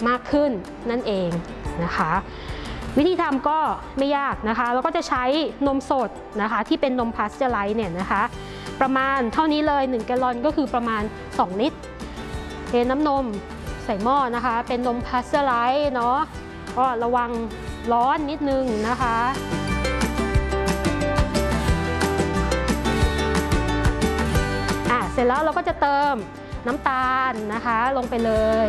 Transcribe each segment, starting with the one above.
มากขึ้นนั่นเองนะคะวิธีทำก็ไม่ยากนะคะเราก็จะใช้นมสดนะคะที่เป็นนมพาสเจอร์ไลซ์เนี่ยนะคะประมาณเท่านี้เลย1 แกลลอนก็คือประมาณ2 ลิตรเทน้ำนมใส่หม้อนะคะเป็นนมพาสเจอร์ไลซ์เนาะก็ระวังร้อนนิดนึงนะคะเสร็จแล้วเราก็จะเติมน้ำตาลนะคะลงไปเลย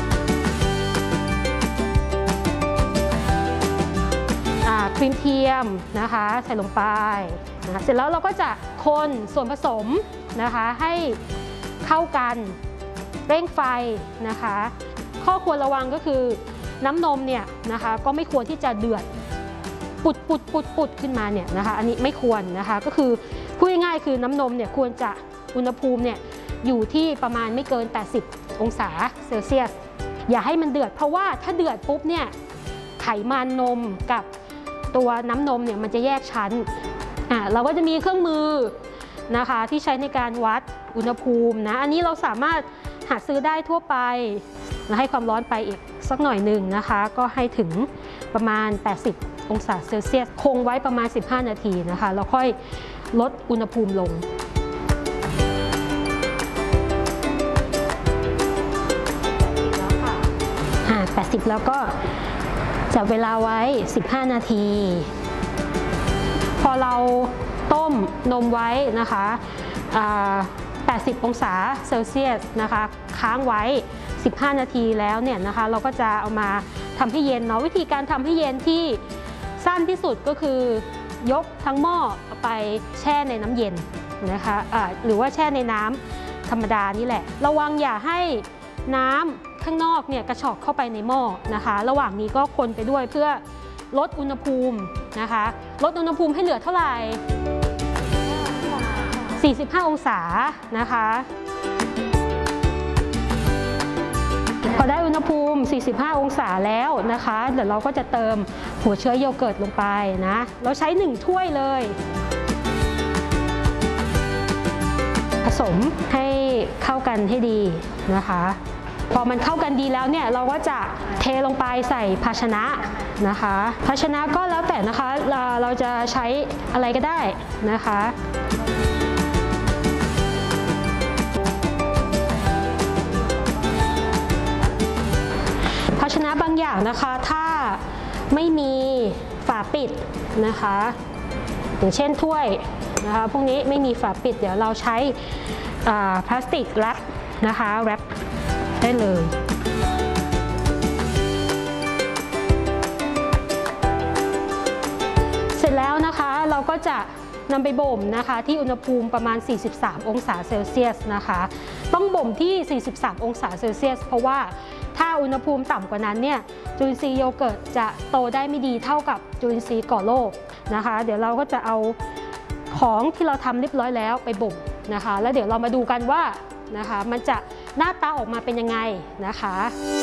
ครีมเทียมนะคะใส่ลงไปนะเสร็จแล้วเราก็จะคนส่วนผสมนะคะให้เข้ากันเร่งไฟนะคะข้อควรระวังก็คือน้ำนมเนี่ยนะคะก็ไม่ควรที่จะเดือดปุดขึ้นมาเนี่ยนะคะอันนี้ไม่ควรนะคะก็คือพูดง่ายๆคือน้ำนมเนี่ยควรจะอุณหภูมิเนี่ยอยู่ที่ประมาณไม่เกิน80 องศาเซลเซียสอย่าให้มันเดือดเพราะว่าถ้าเดือดปุ๊บเนี่ยไขมันนมกับตัวน้ำนมเนี่ยมันจะแยกชั้นเราก็จะมีเครื่องมือนะคะที่ใช้ในการวัดอุณหภูมินะอันนี้เราสามารถหาซื้อได้ทั่วไปแล้วให้ความร้อนไปอีกสักหน่อยหนึ่งนะคะก็ให้ถึงประมาณ80 องศาเซลเซียสคงไว้ประมาณ15 นาทีนะคะแล้วค่อยลดอุณหภูมิลง80แล้วก็จับเวลาไว้15 นาทีพอเราต้มนมไว้นะคะ80 องศาเซลเซียสนะคะค้างไว้15 นาทีแล้วเนี่ยนะคะเราก็จะเอามาทำให้เย็นเนาะวิธีการทำให้เย็นที่สั้นที่สุดก็คือยกทั้งหม้อไปแช่ในน้ำเย็นนะคะหรือว่าแช่ในน้ำธรรมดานี่แหละระวังอย่าให้น้ำข้างนอกเนี่ยกระชอกเข้าไปในหม้อนะคะระหว่างนี้ก็คนไปด้วยเพื่อลดอุณหภูมินะคะลดอุณหภูมิให้เหลือเท่าไหร่45 องศานะคะพอได้อุณหภูมิ45 องศาแล้วนะคะเดี๋ยวเราก็จะเติมหัวเชื้อโยเกิร์ตลงไปนะเราใช้1 ถ้วยเลยผสมให้เข้ากันให้ดีนะคะพอมันเข้ากันดีแล้วเนี่ยเราก็จะเทลงไปใส่ภาชนะนะคะภาชนะก็แล้วแต่นะคะเราจะใช้อะไรก็ได้นะคะภาชนะบางอย่างนะคะถ้าไม่มีฝาปิดนะคะอย่างเช่นถ้วยนะคะพวกนี้ไม่มีฝาปิดเดี๋ยวเราใช้พลาสติกแรปนะคะแรปได้เลยเสร็จแล้วนะคะเราก็จะนำไปบ่มนะคะที่อุณหภูมิประมาณ43 องศาเซลเซียสนะคะต้องบ่มที่43 องศาเซลเซียสเพราะว่าถ้าอุณหภูมิต่ำกว่านั้นเนี่ยจุลินทรีย์โยเกิร์ตจะโตได้ไม่ดีเท่ากับจุลินทรีย์ก่อโรคนะคะเดี๋ยวเราก็จะเอาของที่เราทำเรียบร้อยแล้วไปบ่มนะคะแล้วเดี๋ยวเรามาดูกันว่านะคะมันจะหน้าตาออกมาเป็นยังไงนะคะ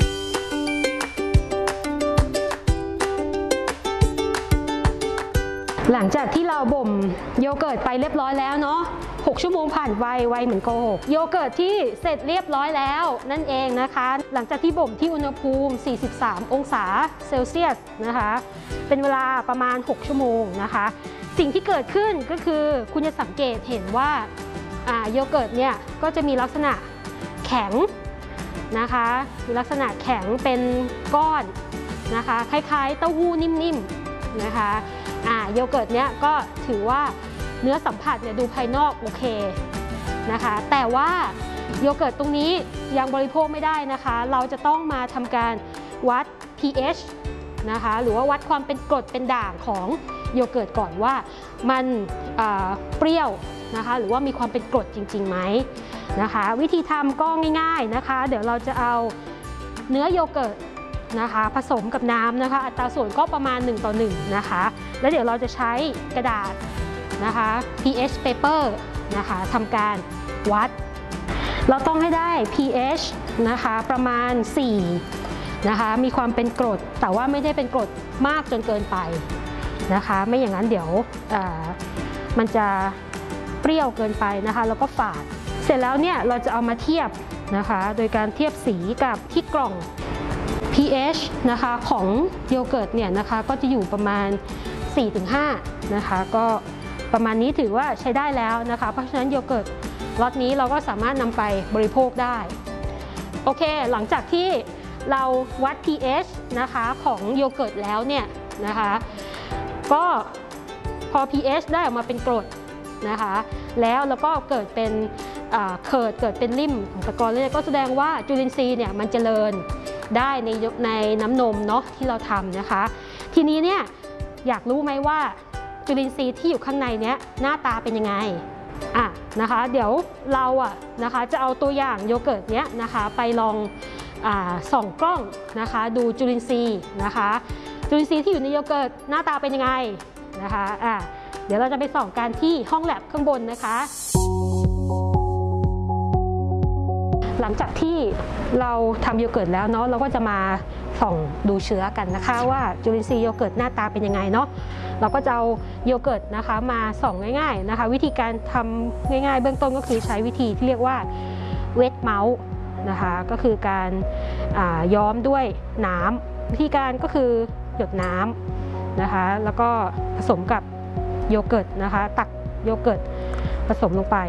หลังจากที่เราบ่มโยเกิร์ตไปเรียบร้อยแล้วเนาะ6 ชั่วโมงผ่านไวเหมือนโกหกโยเกิร์ตที่เสร็จเรียบร้อยแล้วนั่นเองนะคะหลังจากที่บ่มที่อุณหภูมิ43 องศาเซลเซียสนะคะเป็นเวลาประมาณ6 ชั่วโมงนะคะสิ่งที่เกิดขึ้นก็คือคุณจะสังเกตเห็นว่าโยเกิร์ตเนี่ยก็จะมีลักษณะแข็งนะคะมีลักษณะแข็งเป็นก้อนนะคะคล้ายๆเต้าหู้นิ่มๆนะคะโยเกิร์ตเนี้ยก็ถือว่าเนื้อสัมผัสเนี่ยดูภายนอกโอเคนะคะแต่ว่าโยเกิร์ตตรงนี้ยังบริโภคไม่ได้นะคะเราจะต้องมาทำการวัด pH นะคะหรือว่าวัดความเป็นกรดเป็นด่างของโยเกิร์ตก่อนว่ามันเปรี้ยวนะคะหรือว่ามีความเป็นกรดจริงๆไหมนะคะวิธีทำก็ง่ายๆนะคะเดี๋ยวเราจะเอาเนื้อโยเกิร์ตนะคะผสมกับน้ำนะคะอัตราส่วนก็ประมาณ1:1นะคะแล้วเดี๋ยวเราจะใช้กระดาษนะคะ pH paper นะคะทำการวัดเราต้องให้ได้ pH นะคะประมาณ4นะคะมีความเป็นกรดแต่ว่าไม่ได้เป็นกรดมากจนเกินไปนะคะไม่อย่างนั้นเดี๋ยวมันจะเปรี้ยวเกินไปนะคะแล้วก็ฝาดเสร็จแล้วเนี่ยเราจะเอามาเทียบนะคะโดยการเทียบสีกับที่กล่อง pH นะคะของโยเกิร์ตเนี่ยนะคะก็จะอยู่ประมาณ 4-5 นะคะก็ประมาณนี้ถือว่าใช้ได้แล้วนะคะเพราะฉะนั้นโยเกิร์ตล็อตนี้เราก็สามารถนำไปบริโภคได้โอเคหลังจากที่เราวัด pH นะคะของโยเกิร์ตแล้วเนี่ยนะคะก็พอ pH ได้ออกมาเป็นกรดนะคะแล้วก็เกิดเป็นเกิดเป็นริ่มของตะกอนเลยก็แสดงว่าจุลินทรีย์เนี่ยมันเจริญได้ในน้ำนมเนาะที่เราทำนะคะทีนี้เนี่ยอยากรู้ไหมว่าจุลินทรีย์ที่อยู่ข้างในเนี้ยหน้าตาเป็นยังไงนะคะเดี๋ยวเรานะคะจะเอาตัวอย่างโยเกิร์ตเนี้ยนะคะไปลองส่องกล้องนะคะดูจุลินทรีย์นะคะจุลินทรีย์ที่อยู่ในโยเกิร์ตหน้าตาเป็นยังไงนะคะเดี๋ยวเราจะไปส่องกันที่ห้องแลบข้างบนนะคะหลังจากที่เราทำโยเกิร์ตแล้วเนาะเราก็จะมาส่องดูเชื้อกันนะคะว่าจุลินทรีย์โยเกิร์ตหน้าตาเป็นยังไงเนาะเราก็จะเอาโยเกิร์ตนะคะมาส่องง่ายๆนะคะวิธีการทำง่ายๆเบื้องต้นก็คือใช้วิธีที่เรียกว่าเวทเมาส์นะคะก็คือการย้อมด้วยน้ำวิธีการก็คือหยดน้ำนะคะแล้วก็ผสมกับโยเกิร์ตนะคะตักโยเกิร์ตผสมลงไป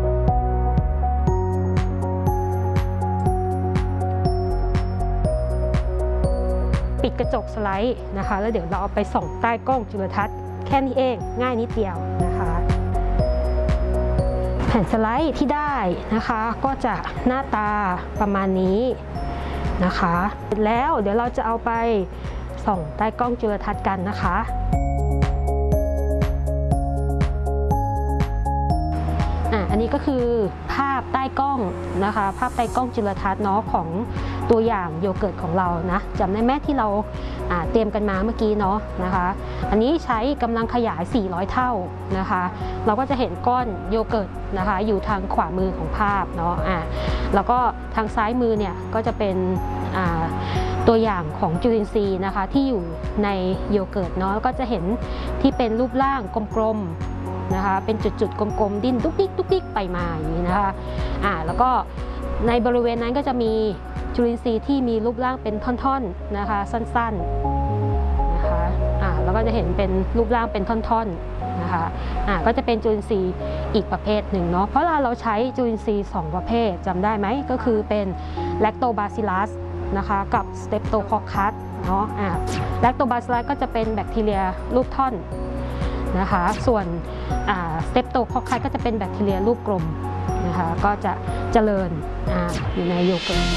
ปิดกระจกสไลด์นะคะแล้วเดี๋ยวเราเอาไปส่องใต้กล้องจุลทรรศน์แค่นี้เองง่ายนิดเดียวนะคะแผ่นสไลด์ที่ได้นะคะก็จะหน้าตาประมาณนี้นะคะเสร็จแล้วเดี๋ยวเราจะเอาไปส่องใต้กล้องจุลทรรศน์กันนะคะอันนี้ก็คือภาพใต้กล้องนะคะภาพใต้กล้องจุลทรรศน์เนาะของตัวอย่างโยเกิร์ตของเรานะจำได้ไหมที่เราเตรียมกันมาเมื่อกี้เนาะนะคะอันนี้ใช้กำลังขยาย400เท่านะคะเราก็จะเห็นก้อนโยเกิร์ตนะคะอยู่ทางขวามือของภาพเนาะแล้วก็ทางซ้ายมือเนี่ยก็จะเป็นตัวอย่างของจุลินทรีย์นะคะที่อยู่ในโยเกิร์ตเนาะก็จะเห็นที่เป็นรูปร่างกลมๆนะคะเป็นจุดๆกลมๆดิ้นตุ๊กติ๊กตุ๊กติ๊กไปมาอย่างนี้นะคะแล้วก็ในบริเวณนั้นก็จะมีจุลินทรีย์ที่มีรูปร่างเป็นท่อนๆนะคะสั้นๆนะคะแล้วก็จะเห็นเป็นรูปร่างเป็นท่อนๆนะคะก็จะเป็นจุลินทรีย์อีกประเภทหนึ่งเนาะเพราะเราใช้จุลินทรีย์2ประเภทจำได้ไหมก็คือเป็นแลคโตบาซิลัสนะคะกับสเตปโตคอคัสเนาะแลคโตบาซิลัสก็จะเป็นแบคทีเรียรูปท่อนนะคะส่วนสเตปโตคอคัสก็จะเป็นแบคทีเรียรูปกลมนะคะก็จะเจริญอยู่ในโยเกิร์ต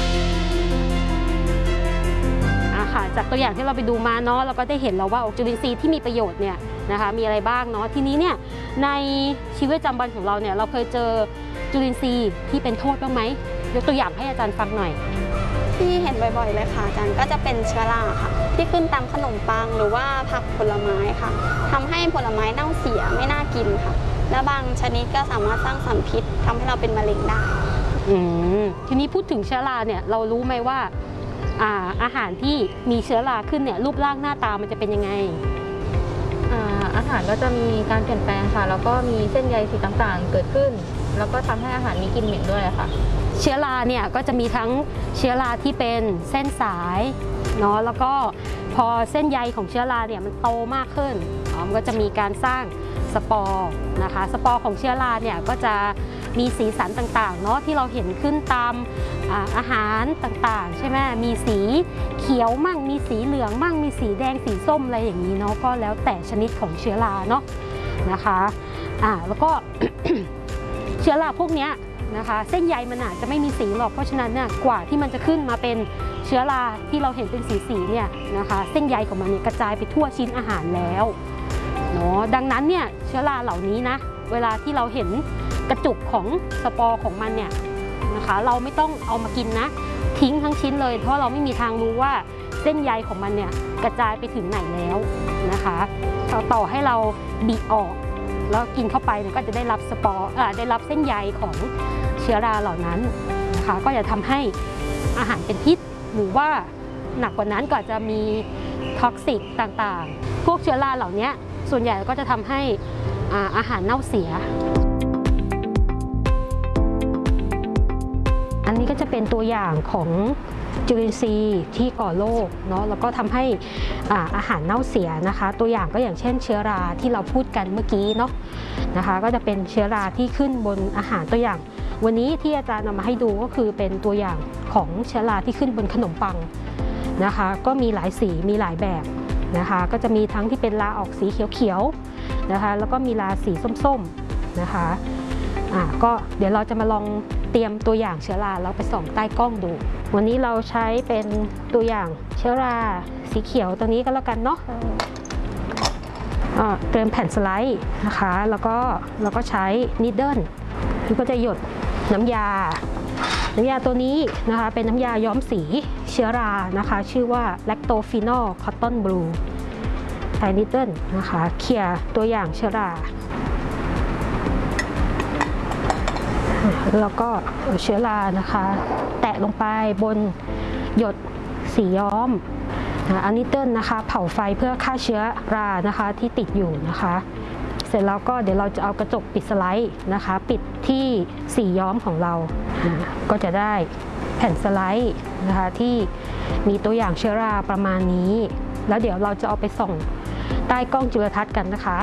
ค่ะจากตัวอย่างที่เราไปดูมาเนาะเราก็ได้เห็นแล้วว่าจุลินทรีย์ที่มีประโยชน์เนี่ยนะคะมีอะไรบ้างเนาะทีนี้เนี่ยในชีวิตประจำวันของเราเนี่ยเราเคยเจอจุลินทรีย์ที่เป็นโทษบ้างไหมยกตัวอย่างให้อาจารย์ฟังหน่อยที่เห็นบ่อยๆเลยค่ะอาจารย์ก็จะเป็นเชื้อราค่ะที่ขึ้นตามขนมปังหรือว่าผักผลไม้ค่ะทำให้ผลไม้เน่าเสียไม่น่ากินค่ะและบางชนิดก็สามารถสร้างสารพิษทำให้เราเป็นมะเร็งได้ทีนี้พูดถึงเชื้อราเนี่ยเรารู้ไหมว่าอาหารที่มีเชื้อราขึ้นเนี่ยรูปร่างหน้าตามันจะเป็นยังไงอาหารก็จะมีการเปลี่ยนแปลงค่ะแล้วก็มีเส้นใยสีต่างๆเกิดขึ้นแล้วก็ทำให้อาหารมีกลิ่นเหม็นด้วยค่ะเชื้อราเนี่ยก็จะมีทั้งเชื้อราที่เป็นเส้นสายเนาะแล้วก็พอเส้นใยของเชื้อราเนี่ยมันโตมากขึ้นมันก็จะมีการสร้างสปอร์นะคะสปอร์ของเชื้อราเนี่ยก็จะมีสีสันต่างๆเนาะที่เราเห็นขึ้นตามอาหารต่างๆใช่ไหมมีสีเขียวมั่งมีสีเหลืองมั่งมีสีแดงสีส้มอะไรอย่างนี้เนาะก็แล้วแต่ชนิดของเชื้อราเนาะนะคะแล้วก็ เชื้อราพวกนี้นะคะเส้นใยมันอาจจะไม่มีสีหรอกเพราะฉะนั้นเนี่ยกว่าที่มันจะขึ้นมาเป็นเชื้อราที่เราเห็นเป็นสีเนี่ยนะคะเส้นใยของมันเนี่ยกระจายไปทั่วชิ้นอาหารแล้วเนาะดังนั้นเนี่ยเชื้อราเหล่านี้นะเวลาที่เราเห็นกระจุกของสปอร์ของมันเนี่ยนะคะเราไม่ต้องเอามากินนะทิ้งทั้งชิ้นเลยเพราะเราไม่มีทางรู้ว่าเส้นใยของมันเนี่ยกระจายไปถึงไหนแล้วนะคะต่อให้เราบีบออกแล้วกินเข้าไปเนี่ยก็จะได้รับสปอร์ได้รับเส้นใยของเชื้อราเหล่านั้นนะคะก็จะทำให้อาหารเป็นพิษหรือว่าหนักกว่านั้นก็จะมีท็อกซิกต่างๆพวกเชื้อราเหล่านี้ส่วนใหญ่ก็จะทำให้อาหารเน่าเสียอันนี้ก็จะเป็นตัวอย่างของจุจุลินทรีย์ที่ก่อโรคเนาะแล้วก็ทำให้อาหารเน่าเสียนะคะตัวอย่างก็อย่างเช่นเชื้อราที่เราพูดกันเมื่อกี้เนาะนะคะก็จะเป็นเชื้อราที่ขึ้นบนอาหารตัวอย่างวันนี้ที่อาจารย์นำมาให้ดูก็คือเป็นตัวอย่างของเชื้อราที่ขึ้นบนขนมปังนะคะก็มีหลายสีมีหลายแบบนะคะก็จะมีทั้งที่เป็นราออกสีเขียวๆนะคะแล้วก็มีราสีส้มๆนะคะก็เดี๋ยวเราจะมาลองเตรียมตัวอย่างเชื้อราแล้วไปส่องใต้กล้องดูวันนี้เราใช้เป็นตัวอย่างเชื้อราสีเขียวตัวนี้ก็แล้วกันเนาะเตรียมแผ่นสไลด์นะคะแล้วก็เราก็ใช้นิดเดิลคือก็จะหยดน้ำยาตัวนี้นะคะเป็นน้ำยาย้อมสีเชื้อรานะคะชื่อว่าแลคโตฟีนอลคอตตอนบลูใช้นิดเดิลนะคะเขี่ยตัวอย่างเชื้อราแล้วก็เชื้อรานะคะแตะลงไปบนหยดสีย้อมอันนิดเดิลนะคะเผาไฟเพื่อฆ่าเชื้อรานะคะที่ติดอยู่นะคะเสร็จแล้วก็เดี๋ยวเราจะเอากระจกปิดสไลด์นะคะปิดที่สีย้อมของเราก็จะได้แผ่นสไลด์นะคะที่มีตัวอย่างเชื้อราประมาณนี้แล้วเดี๋ยวเราจะเอาไปส่องใต้กล้องจุลทรรศน์กันนะคะ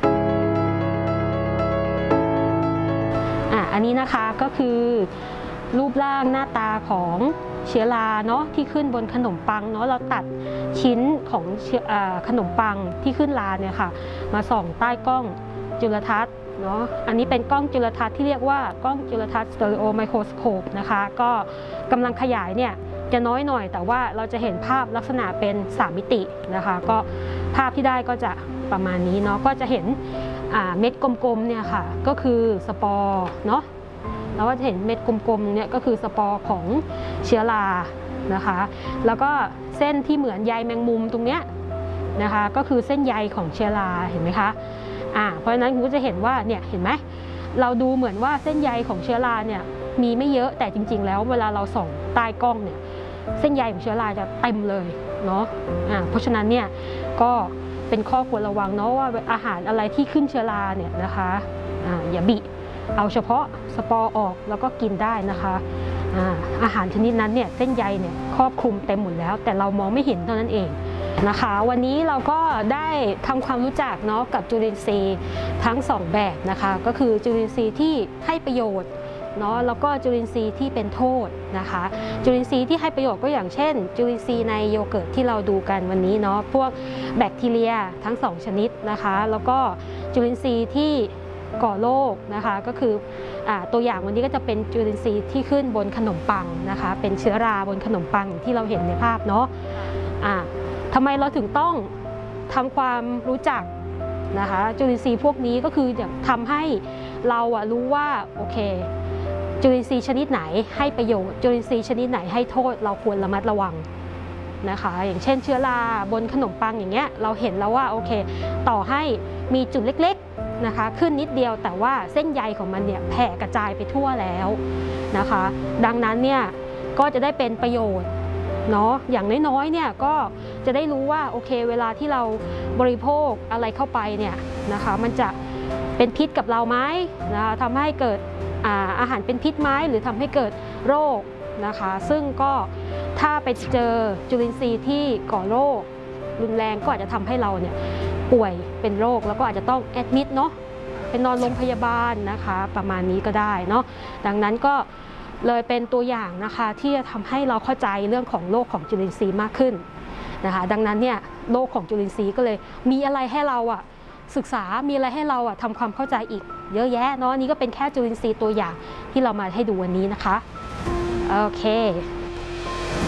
อันนี้นะคะก็คือรูปร่างหน้าตาของเชื้อราเนาะที่ขึ้นบนขนมปังเนาะเราตัดชิ้นของขนมปังที่ขึ้นราเนี่ยค่ะมาส่องใต้กล้องจุลทรรศน์เนาะอันนี้เป็นกล้องจุลทรรศน์ที่เรียกว่ากล้องจุลทรรศน์สเตอริโอไมโครสโคปนะคะก็กำลังขยายเนี่ยจะน้อยหน่อยแต่ว่าเราจะเห็นภาพลักษณะเป็น3มิตินะคะก็ภาพที่ได้ก็จะประมาณนี้เนาะก็จะเห็นเม็ดกลมๆเนี่ยค่ะก็คือสปอร์เนาะแล้วก็จะเห็นเม็ดกลมๆเนี่ยก็คือสปอร์ของเชื้อรานะคะแล้วก็เส้นที่เหมือนใยแมงมุมตรงเนี้ยนะคะก็คือเส้นใยของเชื้อราเห็นไหมคะเพราะฉะนั้นคุณก็จะเห็นว่าเนี่ยเห็นไหมเราดูเหมือนว่าเส้นใยของเชื้อราเนี่ยมีไม่เยอะแต่จริงๆแล้วเวลาเราส่องใต้กล้องเนี่ยเส้นใยของเชื้อราจะเต็มเลยเนาะเพราะฉะนั้นเนี่ยก็เป็นข้อควรระวังเนาะว่าอาหารอะไรที่ขึ้นเชื้อราเนี่ยนะคะอย่าบิเอาเฉพาะสปอร์ออกแล้วก็กินได้นะคะอาหารชนิดนั้นเนี่ยเส้นใยเนี่ยครอบคลุมเต็มหมดแล้วแต่เรามองไม่เห็นเท่านั้นเองนะคะวันนี้เราก็ได้ทำความรู้จักเนาะกับจุลินทรีย์ทั้ง2แบบนะคะก็คือจุลินทรีย์ที่ให้ประโยชน์เนาะแล้วก็จุลินทรีย์ที่เป็นโทษนะคะจุลินทรีย์ที่ให้ประโยชน์ก็อย่างเช่นจุลินทรีย์ในโยเกิร์ตที่เราดูกันวันนี้เนาะพวกแบคทีเรียทั้ง2ชนิดนะคะแล้วก็จุลินทรีย์ที่ก่อโรคนะคะก็คือตัวอย่างวันนี้ก็จะเป็นจุลินทรีย์ที่ขึ้นบนขนมปังนะคะเป็นเชื้อราบนขนมปังที่เราเห็นในภาพเนาะทำไมเราถึงต้องทำความรู้จักนะคะจุลินทรีย์พวกนี้ก็คือทำให้เรารู้ว่าโอเคจุลินทรีย์ชนิดไหนให้ประโยชน์จุลินทรีย์ชนิดไหนให้โทษเราควรระมัดระวังนะคะอย่างเช่นเชื้อราบนขนมปังอย่างเงี้ยเราเห็นแล้วว่าโอเคต่อให้มีจุดเล็กๆนะคะขึ้นนิดเดียวแต่ว่าเส้นใยของมันเนี่ยแผ่กระจายไปทั่วแล้วนะคะดังนั้นเนี่ยก็จะได้เป็นประโยชน์เนาะอย่างน้อยๆเนี่ยก็จะได้รู้ว่าโอเคเวลาที่เราบริโภคอะไรเข้าไปเนี่ยนะคะมันจะเป็นพิษกับเราไหมนะคะทำให้เกิดอาหารเป็นพิษไหมหรือทำให้เกิดโรคนะคะซึ่งก็ถ้าไปเจอจุลินทรีย์ที่ก่อโรครุนแรงก็อาจจะทำให้เราเนี่ยป่วยเป็นโรคแล้วก็อาจจะต้องแอดมิดเนาะเป็นนอนโรงพยาบาลนะคะประมาณนี้ก็ได้เนาะดังนั้นก็เลยเป็นตัวอย่างนะคะที่จะทำให้เราเข้าใจเรื่องของโรคของจุลินทรีย์มากขึ้นนะคะดังนั้นเนี่ยโรคของจุลินทรีย์ก็เลยมีอะไรให้เราศึกษามีอะไรให้เราทำความเข้าใจอีกเยอะแยะเนาะนี่ก็เป็นแค่จุลินทรีย์ตัวอย่างที่เรามาให้ดูวันนี้นะคะโอเค